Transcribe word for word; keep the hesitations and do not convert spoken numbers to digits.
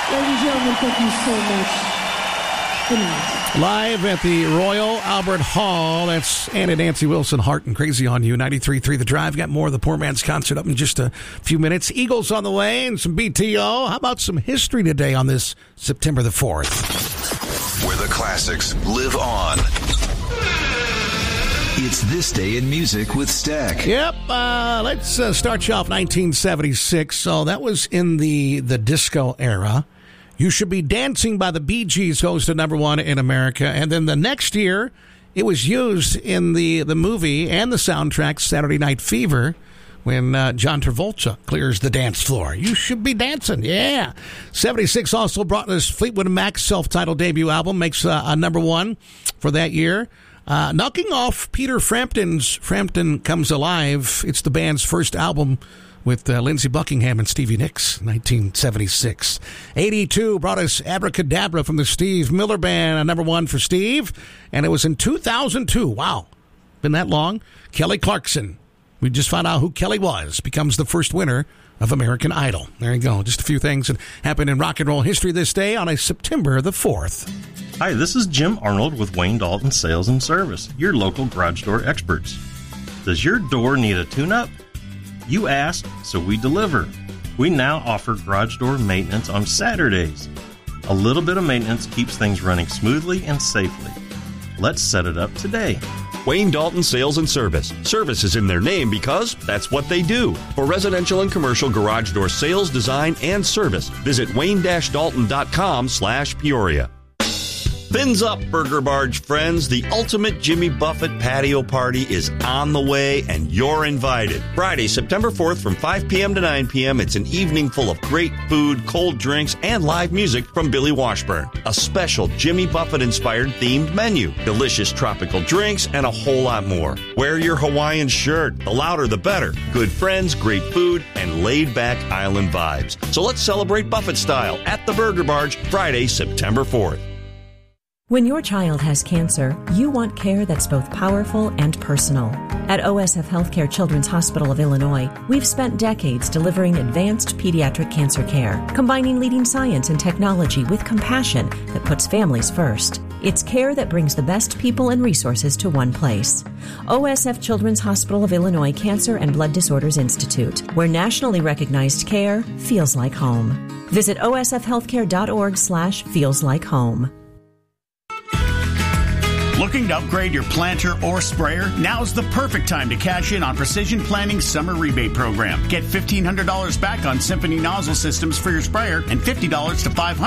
Ladies and gentlemen, thank you so much. Good night. Live at the Royal Albert Hall, that's Ann and Nancy Wilson, Heart and Crazy on You, ninety-three point three The Drive. Got more of the Poor Man's Concert up in just a few minutes. Eagles on the way and some B T O. How about some history today on this September the fourth? Where the classics live on. It's This Day in Music with Stack. Yep, uh, let's uh, start you off nineteen seventy-six. So that was in the, the disco era. You Should Be Dancing by the Bee Gees goes to number one in America. And then the next year, it was used in the, the movie and the soundtrack Saturday Night Fever when uh, John Travolta clears the dance floor. You should be dancing, yeah. seventy-six also brought us Fleetwood Mac's self-titled debut album, makes uh, a number one for that year. Uh, knocking off Peter Frampton's Frampton Comes Alive. It's the band's first album with uh, Lindsey Buckingham and Stevie Nicks, nineteen seventy-six. eighty-two brought us Abracadabra from the Steve Miller Band, a number one for Steve. And it was in two thousand two. Wow, been that long? Kelly Clarkson. We just found out who Kelly was. Becomes the first winner of American Idol. There you go. Just a few things that happened in rock and roll history this day on a September the fourth. Hi, this is Jim Arnold with Wayne Dalton Sales and Service, your local garage door experts. Does your door need a tune-up? You asked, so we deliver. We now offer garage door maintenance on Saturdays. A little bit of maintenance keeps things running smoothly and safely. Let's set it up today. Wayne Dalton Sales and Service. Service is in their name because that's what they do. For residential and commercial garage door sales, design, and service, visit wayne dash dalton dot com slash Peoria. Fins up, Burger Barge friends. The ultimate Jimmy Buffett patio party is on the way, and you're invited. Friday, September fourth from five p.m. to nine p.m. It's an evening full of great food, cold drinks, and live music from Billy Washburn. A special Jimmy Buffett-inspired themed menu, delicious tropical drinks, and a whole lot more. Wear your Hawaiian shirt. The louder, the better. Good friends, great food, and laid-back island vibes. So let's celebrate Buffett style at the Burger Barge, Friday, September fourth. When your child has cancer, you want care that's both powerful and personal. At O S F Healthcare Children's Hospital of Illinois, we've spent decades delivering advanced pediatric cancer care, combining leading science and technology with compassion that puts families first. It's care that brings the best people and resources to one place. O S F Children's Hospital of Illinois Cancer and Blood Disorders Institute, where nationally recognized care feels like home. Visit osfhealthcare.org slash feels like home. Looking to upgrade your planter or sprayer? Now's the perfect time to cash in on Precision Planning's summer rebate program. Get fifteen hundred dollars back on Symphony nozzle systems for your sprayer and fifty dollars to five hundred dollars